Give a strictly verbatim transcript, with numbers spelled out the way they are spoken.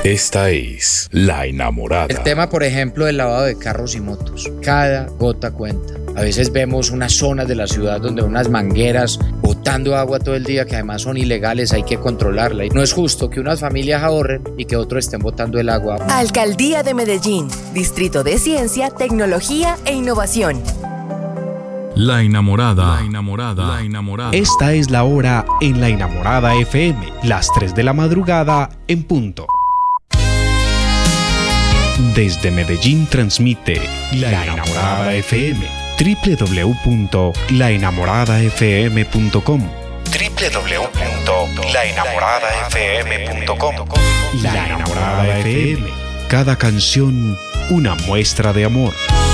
Esta es La Enamorada. El tema, por ejemplo, del lavado de carros y motos. Cada gota cuenta. A veces vemos unas zonas de la ciudad donde unas mangueras botando agua todo el día que además son ilegales, hay que controlarla. Y no es justo que unas familias ahorren y que otros estén botando el agua. Alcaldía de Medellín, Distrito de Ciencia, Tecnología e Innovación. La Enamorada. La Enamorada. La Enamorada. Esta es la hora en La Enamorada F M, las tres de la madrugada en punto. Desde Medellín transmite La Enamorada F M. doble u doble u doble u punto la enamorada f m punto com doble u doble u doble u punto la enamorada f m punto com. La Enamorada F M. Cada canción una muestra de amor.